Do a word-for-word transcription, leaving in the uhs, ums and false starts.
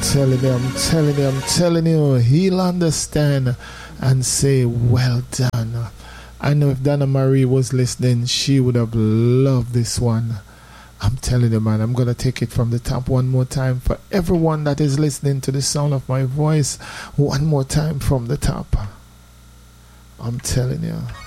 telling you, I'm telling you, I'm telling you, he'll understand and say, well done. I know if Donna Marie was listening, she would have loved this one. I'm telling you, man, I'm going to take it from the top one more time for everyone that is listening to the sound of my voice. One more time from the top. I'm telling you.